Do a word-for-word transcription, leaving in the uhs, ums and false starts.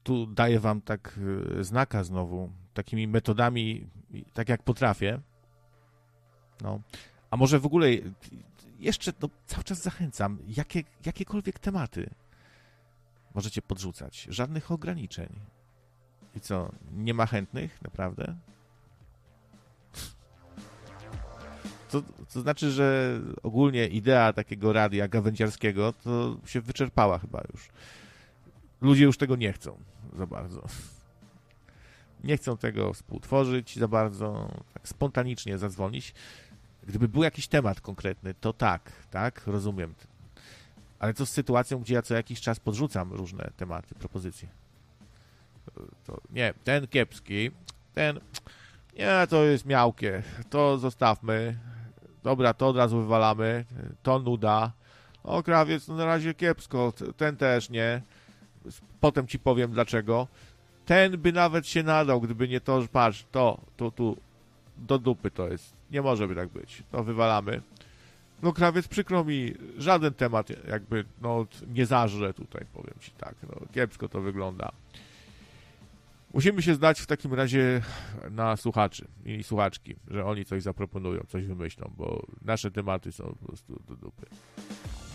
tu daję wam tak znaka znowu, takimi metodami, tak jak potrafię. No. A może w ogóle jeszcze no, cały czas zachęcam, jakie, jakiekolwiek tematy możecie podrzucać. Żadnych ograniczeń. I co, nie ma chętnych? Naprawdę? To, to znaczy, że ogólnie idea takiego radia gawędziarskiego to się wyczerpała chyba już. Ludzie już tego nie chcą za bardzo. Nie chcą tego współtworzyć za bardzo, tak spontanicznie zadzwonić. Gdyby był jakiś temat konkretny, to tak, tak, rozumiem. Ale co z sytuacją, gdzie ja co jakiś czas podrzucam różne tematy, propozycje? To nie, ten kiepski, ten, nie, to jest miałkie, to zostawmy, dobra, to od razu wywalamy, to nuda, o, krawiec, no na razie kiepsko, ten też nie, potem ci powiem dlaczego, ten by nawet się nadał, gdyby nie to, że patrz, to, tu, tu, do dupy to jest, nie może by tak być, to wywalamy. No krawiec, przykro mi, żaden temat jakby, no, nie zażre tutaj, powiem ci tak, no, kiepsko to wygląda. Musimy się zdać w takim razie na słuchaczy i słuchaczki, że oni coś zaproponują, coś wymyślą, bo nasze tematy są po prostu do dupy.